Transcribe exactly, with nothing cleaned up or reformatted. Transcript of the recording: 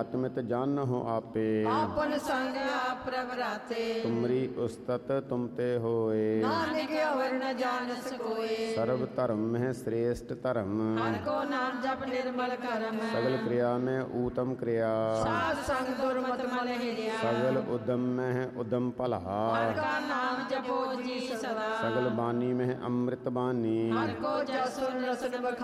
आत्मित जानहो आपे। आपन संग आप प्रवराते। तुमरी उस्तत तुम ते होए। नानक और न जान सकोए। सर्व धर्म में श्रेष्ठ धर्म। हर को नाम जप निर्मल करम। सगल क्रिया में उत्तम क्रिया। साध संग दुर्मत मल हिरिया। सगल उद्यम में है उद्यम भला। हर का नाम जपो जी सदा। सगल बानी में है अमृत बानी। हर को जसो रसन